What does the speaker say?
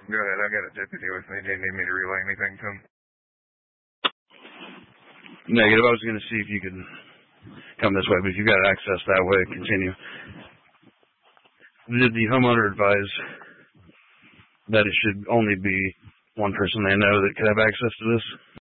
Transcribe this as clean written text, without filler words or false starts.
Go ahead, I got a deputy with me. Do you need me to relay anything to him? Negative. I was going to see if you could come this way, but if you've got access that way, continue. Did the homeowner advise that it should only be one person they know that could have access to this?